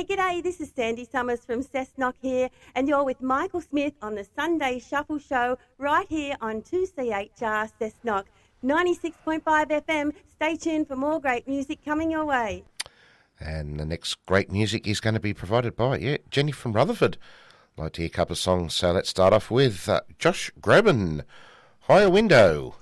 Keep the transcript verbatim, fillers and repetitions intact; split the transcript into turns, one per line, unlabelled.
Hey, g'day, this is Sandy Summers from Cessnock here, and you're with Michael Smith on the Sunday Shuffle Show right here on two C H R Cessnock, ninety-six point five F M. Stay tuned for more great music coming your way.
And the next great music is going to be provided by, yeah, Jenny from Rutherford. I'd like to hear a couple of songs, so let's start off with uh, Josh Groban, Higher Window.